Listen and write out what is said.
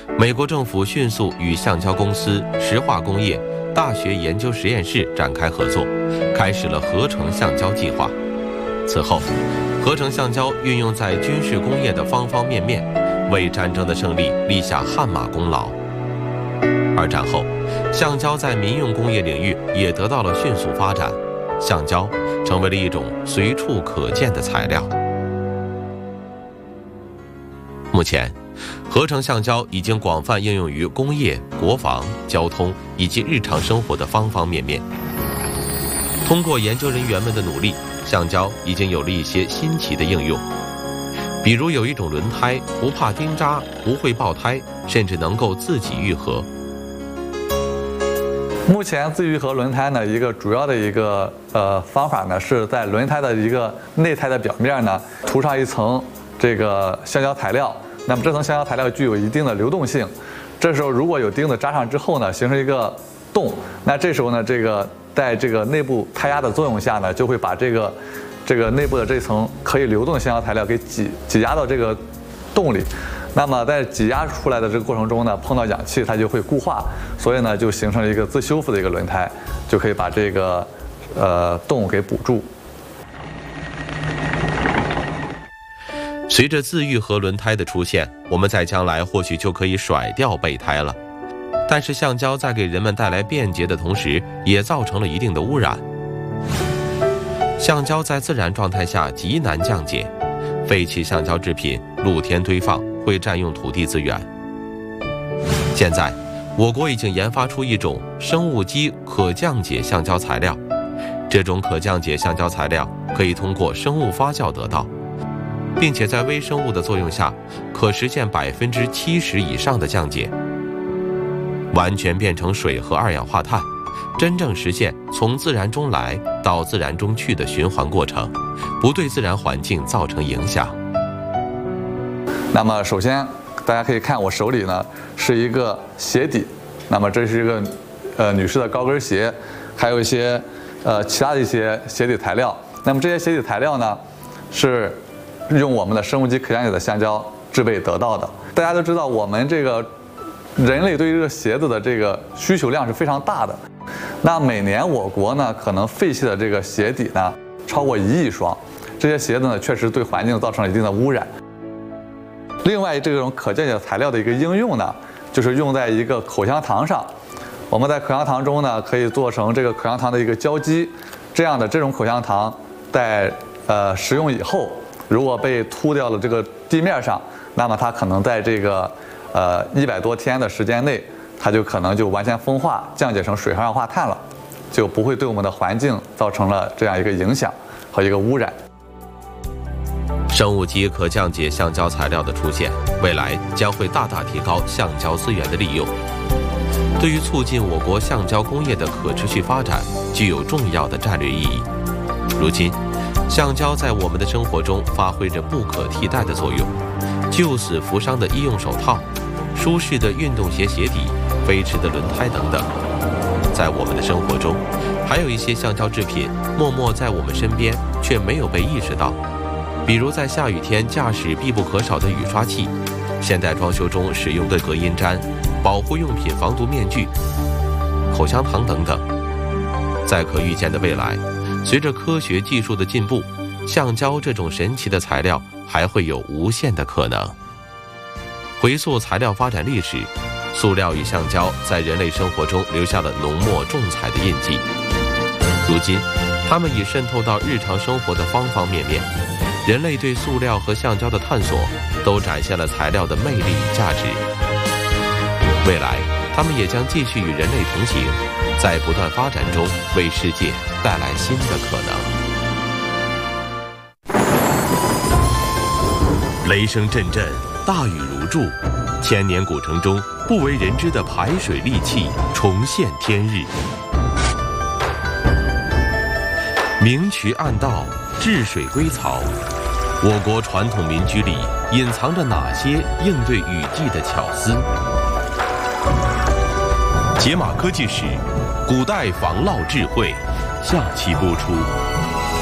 美国政府迅速与橡胶公司、石化工业、大学研究实验室展开合作，开始了合成橡胶计划。此后，合成橡胶运用在军事工业的方方面面，为战争的胜利立下汗马功劳。二战后，橡胶在民用工业领域也得到了迅速发展，橡胶成为了一种随处可见的材料。目前，合成橡胶已经广泛应用于工业、国防、交通以及日常生活的方方面面。通过研究人员们的努力，橡胶已经有了一些新奇的应用，比如有一种轮胎不怕钉扎，不会爆胎，甚至能够自己愈合。 目前自愈合轮胎呢，一个主要的一个方法呢，是在轮胎的一个内胎的表面呢涂上一层这个橡胶材料。那么这层橡胶材料具有一定的流动性，这时候如果有钉子扎上之后呢，形成一个洞，那这时候呢，这个在这个内部胎压的作用下呢，就会把这个内部的这层可以流动的橡胶材料给挤压到这个洞里。那么在挤压出来的这个过程中呢，碰到氧气它就会固化，所以呢就形成了一个自修复的一个轮胎，就可以把这个洞给补住。 随着自愈合轮胎的出现，我们在将来或许就可以甩掉备胎了。但是橡胶在给人们带来便捷的同时，也造成了一定的污染。橡胶在自然状态下极难降解，废弃橡胶制品露天堆放会占用土地资源。现在，我国已经研发出一种生物基可降解橡胶材料，这种可降解橡胶材料可以通过生物发酵得到，并且在微生物的作用下，可实现70%以上的降解，完全变成水和二氧化碳，真正实现从自然中来到自然中去的循环过程，不对自然环境造成影响。 那么首先大家可以看我手里呢是一个鞋底，那么这是一个女士的高跟鞋，还有一些其他的一些鞋底材料。那么这些鞋底材料呢是用我们的生物基可降解的橡胶制备得到的。大家都知道，我们这个人类对于这个鞋子的这个需求量是非常大的。那每年我国呢可能废弃的这个鞋底呢超过1亿双，这些鞋子呢确实对环境造成了一定的污染。另外，这种可降解材料的一个应用呢，就是用在一个口香糖上。我们在口香糖中呢可以做成这个口香糖的一个胶基，这种口香糖在食用以后，如果被涂掉了这个地面上，那么它可能在这个100多天的时间内，它就可能就完全风化，降解成水和二氧化碳了，就不会对我们的环境造成了这样一个影响和一个污染。 生物基可降解橡胶材料的出现，未来将会大大提高橡胶资源的利用，对于促进我国橡胶工业的可持续发展具有重要的战略意义。如今，橡胶在我们的生活中发挥着不可替代的作用，救死扶伤的医用手套、舒适的运动鞋鞋底、飞驰的轮胎等等。在我们的生活中，还有一些橡胶制品默默在我们身边，却没有被意识到。比如在下雨天驾驶必不可少的雨刷器，现代装修中使用的隔音毡、保护用品防毒面具、口香糖等等。在可预见的未来，随着科学技术的进步，橡胶这种神奇的材料还会有无限的可能。回溯材料发展历史，塑料与橡胶在人类生活中留下了浓墨重彩的印记。如今，它们已渗透到日常生活的方方面面。人类对塑料和橡胶的探索，都展现了材料的魅力与价值。未来，它们也将继续与人类同行，在不断发展中为世界带来新的可能。雷声阵阵，大雨如注，千年古城中不为人知的排水利器重现天日。明渠暗道，治水归槽。我国传统民居里隐藏着哪些应对雨季的巧思？解码科技史，古代防涝智慧，下期播出。